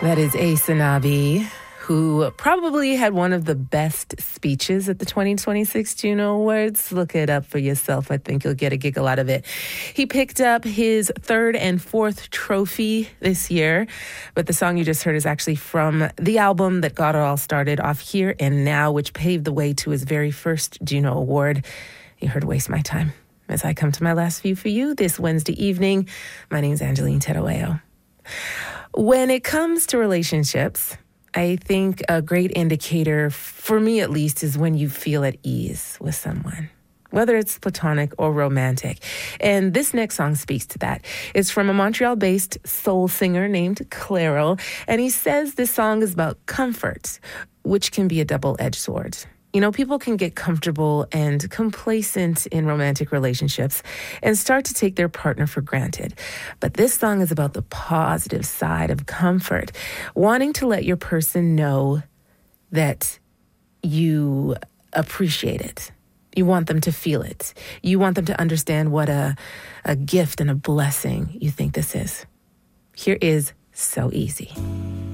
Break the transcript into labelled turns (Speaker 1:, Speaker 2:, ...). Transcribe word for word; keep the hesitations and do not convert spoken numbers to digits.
Speaker 1: That is Ayesanabi, who probably had one of the best speeches at the twenty twenty-six Juno Awards. Look it up for yourself. I think you'll get a giggle out of it. He picked up his third and fourth trophy this year, but the song you just heard is actually from the album that got it all started, Off Here and Now, which paved the way to his very first Juno Award. You heard Waste My Time. As I come to my last view for you this Wednesday evening, my name's Angeline Terueo. When it comes to relationships, I think a great indicator, for me at least, is when you feel at ease with someone, whether it's platonic or romantic. And this next song speaks to that. It's from a Montreal-based soul singer named Clairo, and he says this song is about comfort, which can be a double-edged sword. You know, people can get comfortable and complacent in romantic relationships and start to take their partner for granted. But this song is about the positive side of comfort, wanting to let your person know that you appreciate it. You want them to feel it. You want them to understand what a, a gift and a blessing you think this is. Here is So Easy.